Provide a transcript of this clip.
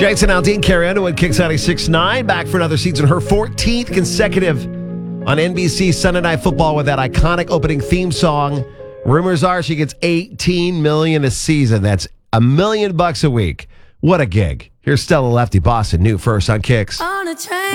Jason Aldean, Carrie Underwood, Kicks 96.9, back for another season, her 14th consecutive on NBC Sunday Night Football with that iconic opening theme song. Rumors are she gets $18 million a season. That's $1 million a week. What a gig. Here's Stella Lefty Boston, new first on Kicks. On a train.